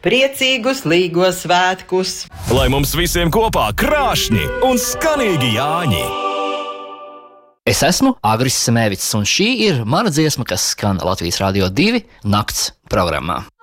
Priecīgus Līgo svētkus! Lai mums visiem kopā krāšņi un skanīgi Jāņi! Es esmu Agris Semēvics, un šī ir mana dziesma, kas skan Latvijas Rādio 2 nakts programmā.